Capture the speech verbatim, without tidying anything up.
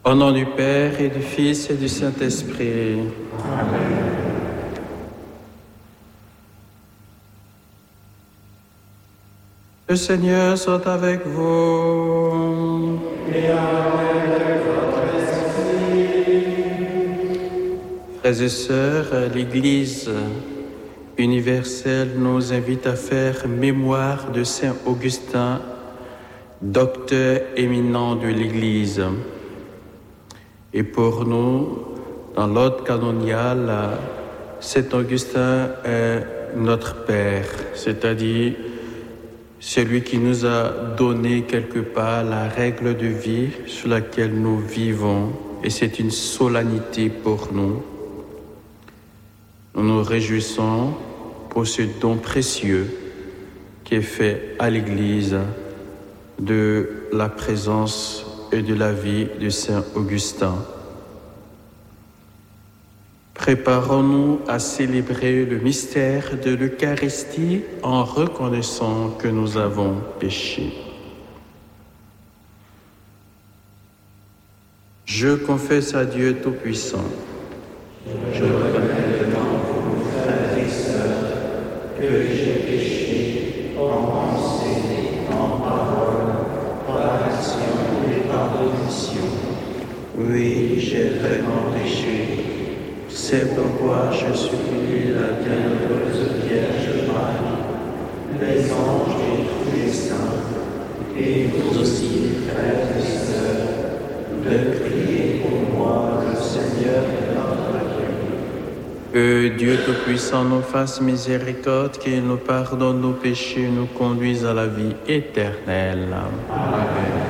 Au nom du Père et du Fils et du Saint-Esprit. Amen. Le Seigneur soit avec vous. Et avec votre esprit. Frères et sœurs, l'Église universelle nous invite à faire mémoire de Saint Augustin, docteur éminent de l'Église. Et pour nous, dans l'ordre canonial, Saint Augustin est notre Père, c'est-à-dire celui qui nous a donné quelque part la règle de vie sur laquelle nous vivons. Et c'est une solennité pour nous. Nous nous réjouissons pour ce don précieux qui est fait à l'Église de la présence et de la vie de Saint Augustin. Préparons-nous à célébrer le mystère de l'Eucharistie en reconnaissant que nous avons péché. Je confesse à Dieu Tout-Puissant. Je reconnais devant vous, frères et sœurs, que j'ai péché en pensée, en parole, par action et par omission. Oui, j'ai vraiment péché. C'est pourquoi je supplie la bienheureuse Vierge Marie, les anges et tous les saints, et vous aussi, frères et sœurs, de prier pour moi, le Seigneur notre Dieu. Que Dieu Tout-Puissant nous fasse miséricorde, qu'il nous pardonne nos péchés, nous conduise à la vie éternelle. Amen.